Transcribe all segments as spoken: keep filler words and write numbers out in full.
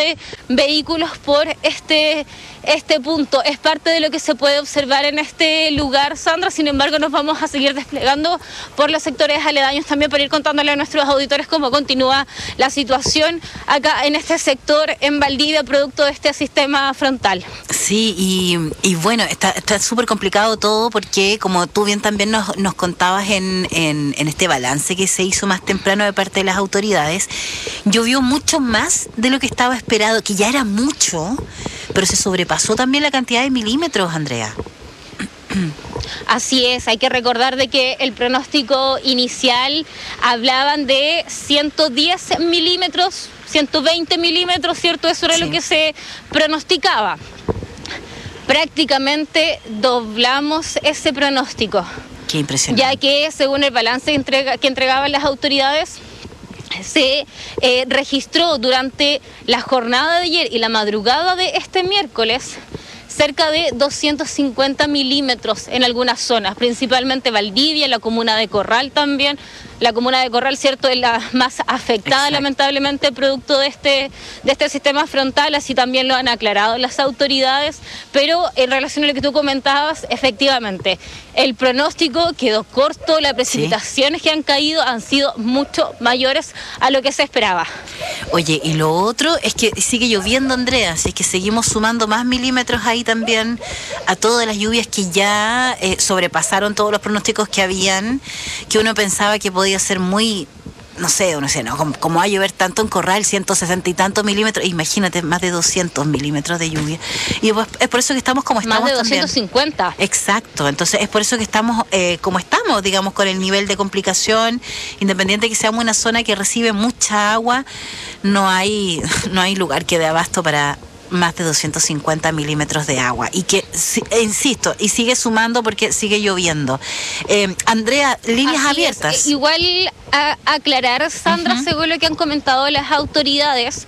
de vehículos por este, este punto. Es parte de lo que se puede observar en este lugar, Sandra. Sin embargo, nos vamos a seguir desplegando por los sectores aledaños también para ir contándole a nuestros auditores cómo continúa la situación acá en este sector en Valdivia, producto de este sistema frontal. Sí, y, y bueno, está súper complicado todo porque, como tú bien también nos, nos contabas en, en, en este balance que se hizo más temprano de parte de las autoridades, llovió mucho más de lo que estaba esperado, que ya era mucho, pero se sobrepasó también la cantidad de milímetros, Andrea. Así es, hay que recordar de que el pronóstico inicial hablaban de ciento diez milímetros, ciento veinte milímetros, ¿cierto? Eso era sí. lo que se pronosticaba. Prácticamente doblamos ese pronóstico. Qué impresionante. Ya que según el balance que, entrega, que entregaban las autoridades, se eh, registró durante la jornada de ayer y la madrugada de este miércoles cerca de doscientos cincuenta milímetros en algunas zonas, principalmente Valdivia, la comuna de Corral también. La comuna de Corral, cierto, es la más afectada, Exacto. lamentablemente, producto de este, de este sistema frontal, así también lo han aclarado las autoridades, pero en relación a lo que tú comentabas, efectivamente, el pronóstico quedó corto, las precipitaciones ¿Sí? que han caído han sido mucho mayores a lo que se esperaba. Oye, y lo otro es que sigue lloviendo, Andrea, así es que seguimos sumando más milímetros ahí también a todas las lluvias que ya eh, sobrepasaron todos los pronósticos que habían, que uno pensaba que podía ser muy, no sé, no sé, ¿no? Como, como va a llover tanto en Corral, ciento sesenta y tantos milímetros, imagínate, más de doscientos milímetros de lluvia. Y pues, es por eso que estamos como estamos. Más de doscientos cincuenta. También. Exacto, entonces es por eso que estamos eh, como estamos, digamos, con el nivel de complicación, independiente de que seamos una zona que recibe mucha agua, no hay, no hay lugar que dé abasto para más de doscientos cincuenta milímetros de agua y que, insisto, y sigue sumando porque sigue lloviendo. Eh, Andrea, líneas Así abiertas. Es. Igual a aclarar, Sandra, uh-huh. según lo que han comentado las autoridades,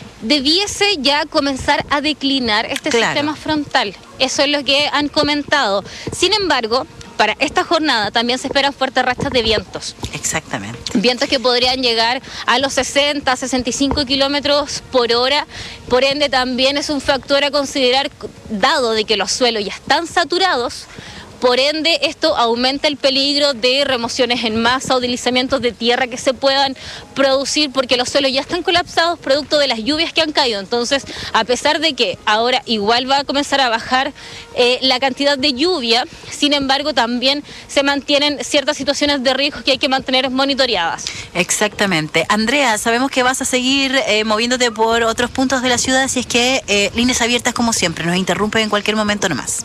debiese ya comenzar a declinar este claro. sistema frontal. Eso es lo que han comentado. Sin embargo, para esta jornada también se esperan fuertes rachas de vientos. Exactamente. Vientos que podrían llegar a los sesenta, sesenta y cinco kilómetros por hora. Por ende, también es un factor a considerar, dado de que los suelos ya están saturados. Por ende, esto aumenta el peligro de remociones en masa o deslizamientos de tierra que se puedan producir porque los suelos ya están colapsados producto de las lluvias que han caído. Entonces, a pesar de que ahora igual va a comenzar a bajar eh, la cantidad de lluvia, sin embargo, también se mantienen ciertas situaciones de riesgo que hay que mantener monitoreadas. Exactamente. Andrea, sabemos que vas a seguir eh, moviéndote por otros puntos de la ciudad, así es que eh, líneas abiertas como siempre, nos interrumpen en cualquier momento nomás.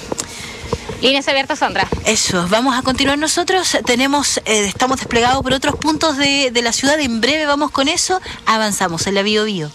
Líneas abiertas, Sandra. Eso, vamos a continuar nosotros. Tenemos, eh, estamos desplegados por otros puntos de, de la ciudad. En breve vamos con eso. Avanzamos en la Bio Bio.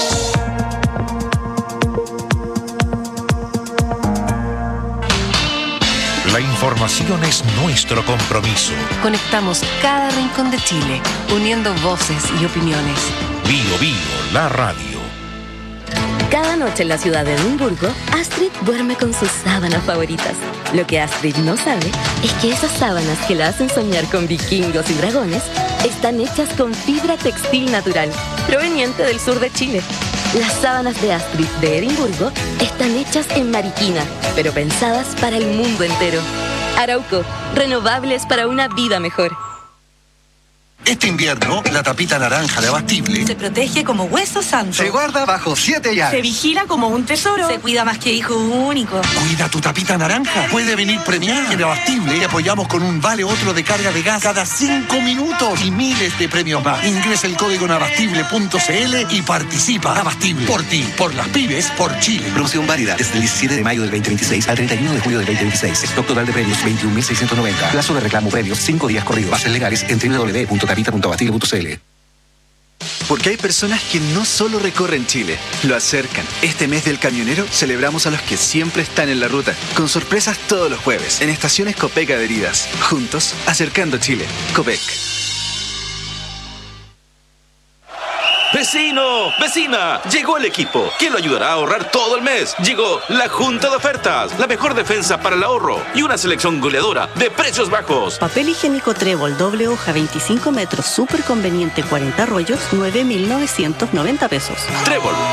La información es nuestro compromiso. Conectamos cada rincón de Chile, uniendo voces y opiniones. Bio Bio, la radio. Cada noche en la ciudad de Edimburgo, Astrid duerme con sus sábanas favoritas. Lo que Astrid no sabe es que esas sábanas que la hacen soñar con vikingos y dragones están hechas con fibra textil natural, proveniente del sur de Chile. Las sábanas de Astrid de Edimburgo están hechas en Mariquina, pero pensadas para el mundo entero. Arauco, renovables para una vida mejor. Este invierno, la tapita naranja de Abastible se protege como hueso santo. Se guarda bajo siete llaves. Se vigila como un tesoro. Se cuida más que hijo único. Cuida tu tapita naranja. Puede venir premiada. En Abastible te apoyamos con un vale otro de carga de gas cada cinco minutos y miles de premios más. Ingresa el código en abastible punto cl y participa. Abastible. Por ti, por las pymes, por Chile. Promoción válida desde el diecisiete de mayo del veinte veintiséis al treinta y uno de julio del veinte veintiséis. Stock total de premios veintiún mil seiscientos noventa. Plazo de reclamo premios cinco días corridos. Bases legales en doble u doble u doble u punto tapita punto abastible punto cl. Porque hay personas que no solo recorren Chile, lo acercan. Este mes del camionero celebramos a los que siempre están en la ruta, con sorpresas todos los jueves, en estaciones Copec adheridas. Juntos, acercando Chile. Copec. ¡Vecino! ¡Vecina! Llegó el equipo que lo ayudará a ahorrar todo el mes. Llegó la Junta de Ofertas, la mejor defensa para el ahorro y una selección goleadora de precios bajos. Papel higiénico Trébol doble hoja veinticinco metros, súper conveniente, cuarenta rollos, nueve mil novecientos noventa pesos. Trébol,